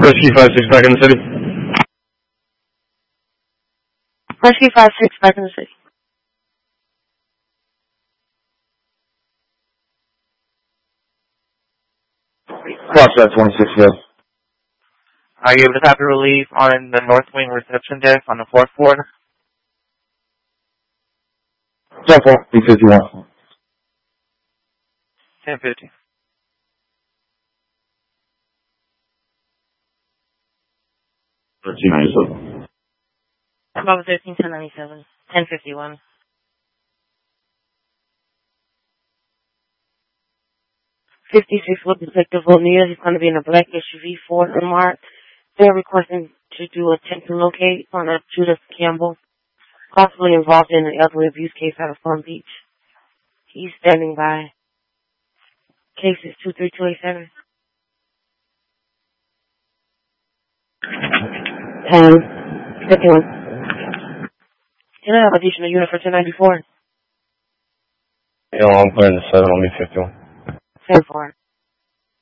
Rescue 5-6 back in the city. Rescue 5-6 back in the city. Watch that 26 yes. Are you able to copy relief on the North Wing reception desk on the 4th floor? 10-4, B51. 1050. Bravo 13, 1097, 1051. $56 with Detective O'Neill. He's going to be in a black SUV, Ford unmarked. They're requesting to do a attempt to locate on a Judith Campbell, possibly involved in an elderly abuse case out of Palm Beach. He's standing by. Case is 23287. 51. Can I have additional unit for 1094? I'm clearing the 7 on me 51. 10-4.